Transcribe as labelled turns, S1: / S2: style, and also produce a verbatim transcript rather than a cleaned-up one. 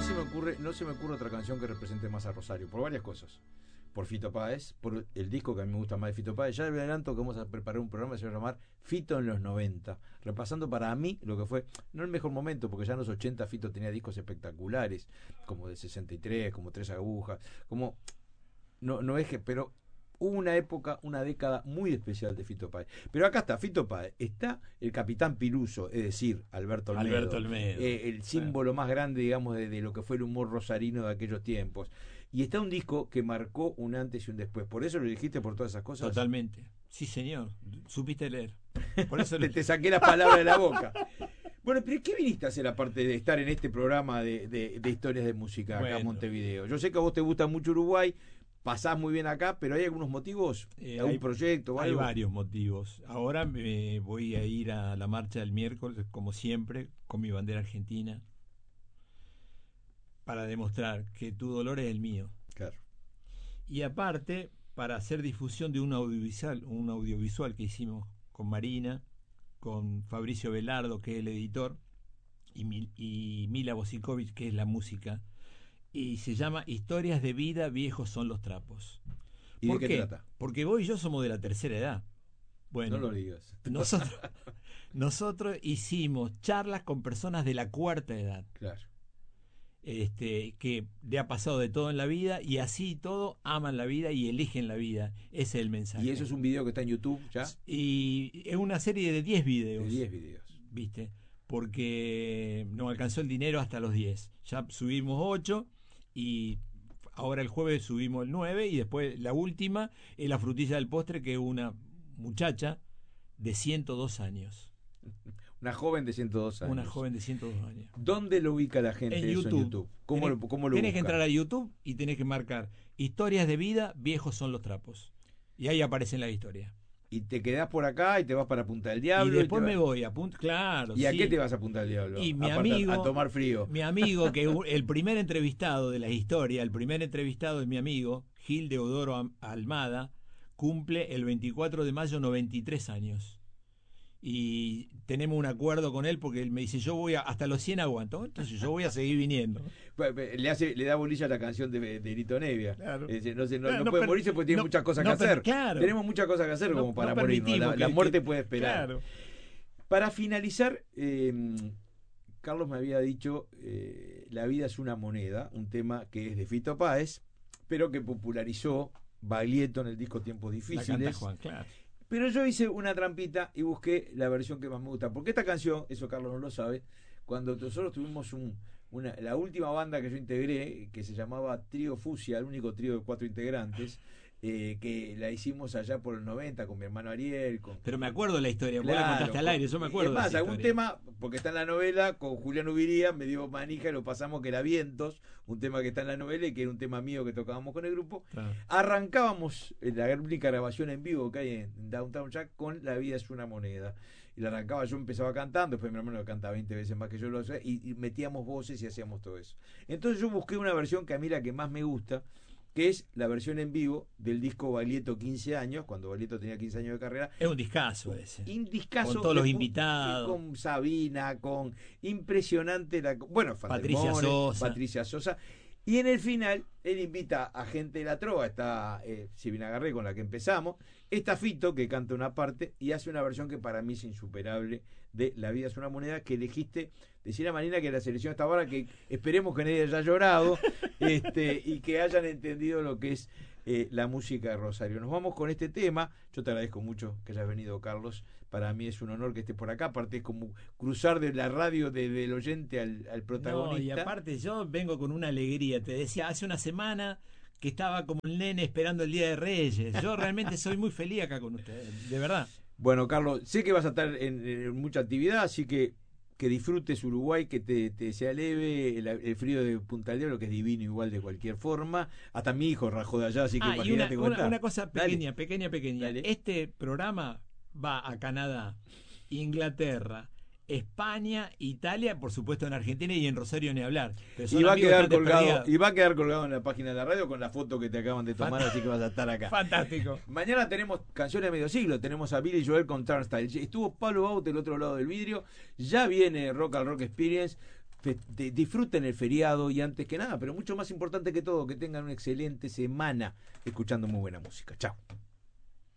S1: se me ocurre, no se me ocurre otra canción que represente más a Rosario, por varias cosas. Por Fito Páez, por el disco que a mí me gusta más de Fito Páez. Ya le adelanto que vamos a preparar un programa que se va a llamar Fito en los noventa, repasando para mí lo que fue, no el mejor momento, porque ya en los ochenta Fito tenía discos espectaculares, como de sesenta y tres, como Tres Agujas, como, no, no es que, pero hubo una época, una década muy especial de Fito Páez. Pero acá está Fito Páez, está el Capitán Piluso, es decir, Alberto Olmedo,
S2: Alberto Olmedo.
S1: Eh, el símbolo más grande, digamos, de, de lo que fue el humor rosarino de aquellos tiempos. Y está un disco que marcó un antes y un después. ¿Por eso lo dijiste, por todas esas cosas?
S2: Totalmente. Sí, señor. Supiste leer. Por eso
S1: te, lo... te saqué las palabras de la boca. Bueno, pero ¿qué viniste a hacer aparte de estar en este programa de, de, de historias de música acá bueno. en Montevideo? Yo sé que a vos te gusta mucho Uruguay, pasás muy bien acá, pero ¿hay algunos motivos?
S2: Eh,
S1: ¿Algún
S2: hay,
S1: proyecto o algo?
S2: Hay varios motivos. Ahora me voy a ir a la marcha del miércoles, como siempre, con mi bandera argentina, para demostrar que tu dolor es el mío.
S1: Claro.
S2: Y aparte, para hacer difusión de un audiovisual, un audiovisual que hicimos con Marina, con Fabricio Velardo, que es el editor, y, Mil, y Mila Bosikovic, que es la música, y se llama Historias de vida, viejos son los trapos.
S1: ¿Y de qué, qué trata?
S2: Porque vos y yo somos de la tercera edad. Bueno,
S1: no lo digas.
S2: Nosotros, nosotros hicimos charlas con personas de la cuarta edad.
S1: Claro.
S2: Este, que le ha pasado de todo en la vida y así todo aman la vida y eligen la vida. Ese es el mensaje.
S1: ¿Y eso es un video que está en YouTube ya?
S2: Y es una serie de diez videos.
S1: De diez videos.
S2: ¿Viste? Porque no alcanzó el dinero hasta los diez. Ya subimos ocho y ahora el jueves subimos el nueve y después la última es la frutilla del postre, que es una muchacha de ciento dos años.
S1: Una joven de ciento dos años.
S2: Una joven de ciento dos años.
S1: ¿Dónde lo ubica la gente
S2: en
S1: eso
S2: YouTube.
S1: en YouTube? ¿Cómo
S2: tenés,
S1: lo, cómo lo
S2: tenés
S1: busca?
S2: que entrar a YouTube y tenés que marcar Historias de vida, viejos son los trapos. Y ahí aparecen las historias.
S1: Y te quedás por acá y te vas para Punta del Diablo.
S2: Y después
S1: y
S2: me voy a Punta, claro.
S1: ¿Y a
S2: sí.
S1: qué te vas a Punta del Diablo?
S2: Y mi
S1: Aparte,
S2: amigo,
S1: a, a tomar frío.
S2: Mi amigo, que el primer entrevistado de la historia, el primer entrevistado es mi amigo, Gil Deodoro Almada, cumple el veinticuatro de mayo noventa y tres años. Y tenemos un acuerdo con él porque él me dice, yo voy a, hasta los cien aguanto, entonces yo voy a seguir viniendo.
S1: Le hace le da bolilla a la canción de, de Lito Nevia.
S2: Claro.
S1: Dice, no, no,
S2: claro,
S1: no,
S2: no
S1: puede
S2: per,
S1: morirse porque tiene
S2: no,
S1: muchas cosas
S2: no,
S1: que hacer.
S2: Per, claro.
S1: Tenemos muchas cosas que hacer
S2: no,
S1: como para
S2: no
S1: morirnos. La,
S2: que,
S1: la muerte
S2: que,
S1: puede esperar.
S2: Claro.
S1: Para finalizar, eh, Carlos me había dicho, eh, La vida es una moneda, un tema que es de Fito Páez, pero que popularizó Baglietto en el disco Tiempos Difíciles.
S2: La canta Juan, claro.
S1: Pero yo hice una trampita y busqué la versión que más me gusta. Porque esta canción, eso Carlos no lo sabe, cuando nosotros tuvimos un, una, la última banda que yo integré, que se llamaba Trío Fusia, el único trío de cuatro integrantes, eh, que la hicimos allá por el noventa con mi hermano Ariel. Con,
S2: Pero me acuerdo de la historia,
S1: claro,
S2: vos la contaste al aire, yo me acuerdo.
S1: Es más,
S2: de esa
S1: algún
S2: historia.
S1: tema, porque está en la novela, con Julián Ubiría, me dio manija y lo pasamos, que era Vientos, un tema que está en la novela y que era un tema mío que tocábamos con el grupo.
S2: Claro.
S1: Arrancábamos la única grabación en vivo que hay en Downtown Jack con La vida es una moneda. Y la arrancaba, yo empezaba cantando, después mi hermano lo canta veinte veces más que yo lo sé, y, y metíamos voces y hacíamos todo eso. Entonces yo busqué una versión que a mí la que más me gusta, que es la versión en vivo del disco Baglietto quince años, cuando Baglietto tenía quince años de carrera.
S2: Es un discazo ese.
S1: Un discazo.
S2: Con todos los
S1: de,
S2: invitados.
S1: Con Sabina, con impresionante, la, bueno,
S2: Patricia Sosa.
S1: Patricia Sosa. Y en el final, él invita a gente de la trova, está eh, Silvina Garré, con la que empezamos, está Fito, que canta una parte, y hace una versión que para mí es insuperable de La vida es una moneda, que elegiste. Decir a Marina que la selección está ahora, que esperemos que nadie haya llorado este, y que hayan entendido lo que es eh, la música de Rosario. Nos vamos con este tema. Yo te agradezco mucho que hayas venido, Carlos. Para mí es un honor que estés por acá. Aparte es como cruzar de la radio de, del oyente al, al protagonista.
S2: No, y aparte yo vengo con una alegría. Te decía, hace una semana que estaba como un nene esperando el Día de Reyes. Yo realmente soy muy feliz acá con ustedes, de verdad.
S1: Bueno, Carlos, sé que vas a estar en, en mucha actividad, así que que disfrutes Uruguay, que te, te sea leve, el, el frío de Punta del Diablo, que es divino igual de cualquier forma. Hasta mi hijo rajó de allá, así que
S2: ah,
S1: imagínate
S2: una,
S1: cómo
S2: una, una cosa pequeña,
S1: Dale. pequeña,
S2: pequeña.
S1: Dale.
S2: Este programa va a Canadá, Inglaterra, España, Italia, por supuesto en Argentina y en Rosario ni hablar.
S1: Y va, a quedar colgado, y va a quedar colgado en la página de la radio con la foto que te acaban de tomar, Fantástico. Así que vas a estar acá.
S2: Fantástico.
S1: Mañana tenemos canciones de medio siglo, tenemos a Billy Joel con Turnstile. Estuvo Pablo Baut del otro lado del vidrio, ya viene Rock al Rock Experience fe- de- disfruten el feriado y antes que nada, pero mucho más importante que todo, que tengan una excelente semana escuchando muy buena música. Chao.